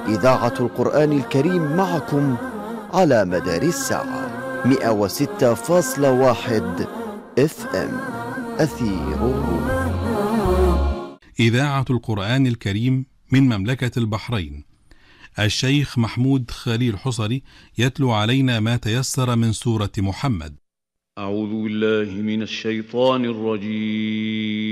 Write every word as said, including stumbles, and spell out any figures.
إذاعة القرآن الكريم معكم على مدار الساعة. مئة وستة فاصلة واحد اف ام أثير الروح. إذاعة القرآن الكريم من مملكة البحرين. الشيخ محمود خليل حصري يتلو علينا ما تيسر من سورة محمد. أعوذ بالله من الشيطان الرجيم.